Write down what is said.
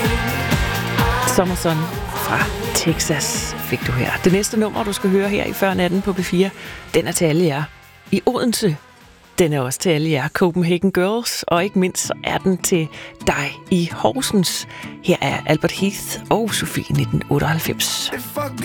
Summerson fra Texas fik du her. Det næste nummer, du skal høre her i Før Natten på P4, den er til alle jer i Odense. Den er også til alle jer Copenhagen Girls, og ikke mindst så er den til dig i Horsens. Her er Albert Heath og Sofie 1998.